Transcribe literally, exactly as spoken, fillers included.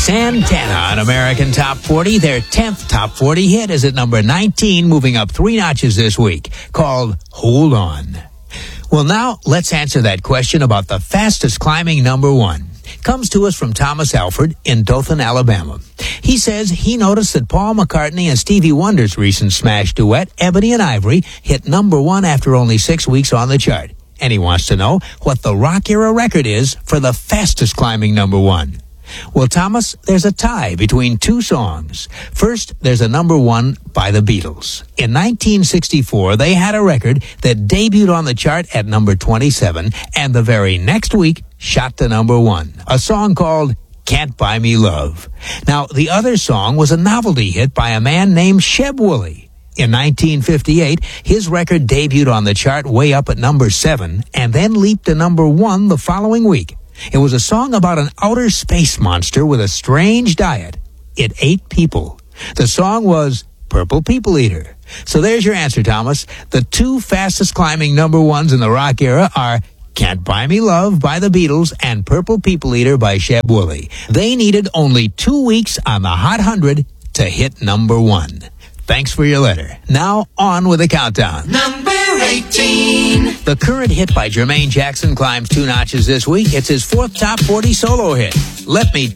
Santana on American Top forty. Their tenth Top forty hit is at number nineteen, moving up three notches this week, called Hold On. Well, now let's answer that question about the fastest climbing number one. Comes to us from Thomas Alford in Dothan, Alabama. He says he noticed that Paul McCartney and Stevie Wonder's recent smash duet, Ebony and Ivory, hit number one after only six weeks on the chart. And he wants to know what the rock era record is for the fastest climbing number one. Well, Thomas, there's a tie between two songs. First, there's a number one by the Beatles. In nineteen sixty-four, they had a record that debuted on the chart at number twenty-seven, and the very next week shot to number one, a song called Can't Buy Me Love. Now, the other song was a novelty hit by a man named Sheb Wooley. In nineteen fifty-eight, his record debuted on the chart way up at number seven, and then leaped to number one the following week. It was a song about an outer space monster with a strange diet. It ate people. The song was Purple People Eater. So there's your answer, Thomas. The two fastest climbing number ones in the rock era are Can't Buy Me Love by the Beatles and Purple People Eater by Sheb Wooley. They needed only two weeks on the Hot one hundred to hit number one. Thanks for your letter. Now, on with the countdown. Number eighteen. The current hit by Jermaine Jackson climbs two notches this week. It's his fourth top forty solo hit. Let Me